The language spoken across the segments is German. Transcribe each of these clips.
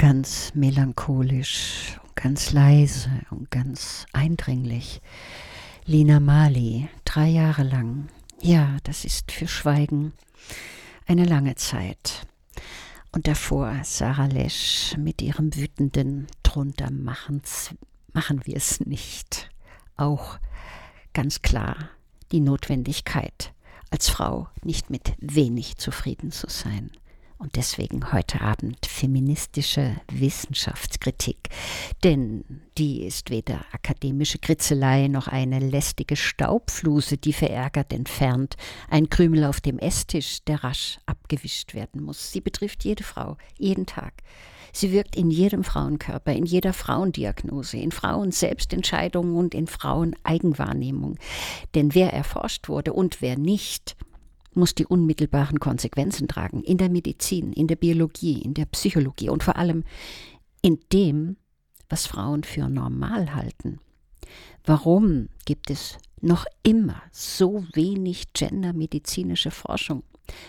Ganz melancholisch und ganz leise und ganz eindringlich. Lina Mali, 3 Jahre lang. Ja, das ist für Schweigen eine lange Zeit. Und davor Sarah Lesch mit ihrem wütenden drunter machen wir es nicht. Auch ganz klar die Notwendigkeit, als Frau nicht mit wenig zufrieden zu sein. Und deswegen heute Abend feministische Wissenschaftskritik. Denn die ist weder akademische Kritzelei noch eine lästige Staubfluse, die verärgert entfernt. Ein Krümel auf dem Esstisch, der rasch abgewischt werden muss. Sie betrifft jede Frau, jeden Tag. Sie wirkt in jedem Frauenkörper, in jeder Frauendiagnose, in Frauenselbstentscheidung und in Fraueneigenwahrnehmung. Denn wer erforscht wurde und wer nicht, muss die unmittelbaren Konsequenzen tragen. In der Medizin, in der Biologie, in der Psychologie und vor allem in dem, was Frauen für normal halten. Warum gibt es noch immer so wenig gendermedizinische Forschung?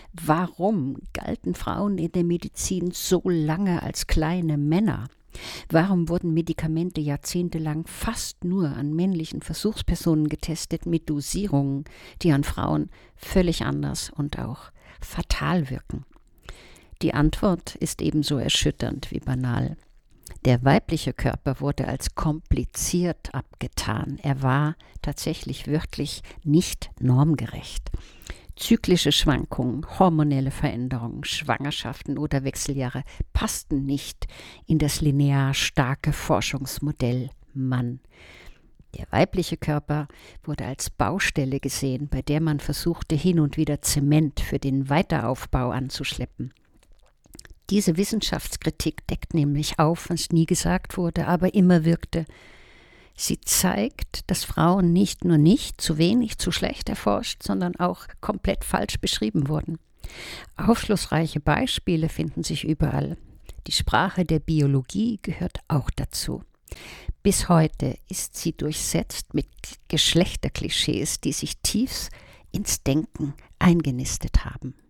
Warum galten Frauen in der Medizin so lange als kleine Männer? Warum wurden Medikamente jahrzehntelang fast nur an männlichen Versuchspersonen getestet mit Dosierungen, die an Frauen völlig anders und auch fatal wirken? Die Antwort ist ebenso erschütternd wie banal. Der weibliche Körper wurde als kompliziert abgetan. Er war tatsächlich wirklich nicht normgerecht. Zyklische Schwankungen, hormonelle Veränderungen, Schwangerschaften oder Wechseljahre passten nicht in das linear starke Forschungsmodell Mann. Der weibliche Körper wurde als Baustelle gesehen, bei der man versuchte, hin und wieder Zement für den Weiteraufbau anzuschleppen. Diese Wissenschaftskritik deckt nämlich auf, was nie gesagt wurde, aber immer wirkte. Sie zeigt, dass Frauen nicht nur nicht, zu wenig, zu schlecht erforscht, sondern auch komplett falsch beschrieben wurden. Aufschlussreiche Beispiele finden sich überall. Die Sprache der Biologie gehört auch dazu. Bis heute ist sie durchsetzt mit Geschlechterklischees, die sich tief ins Denken eingenistet haben.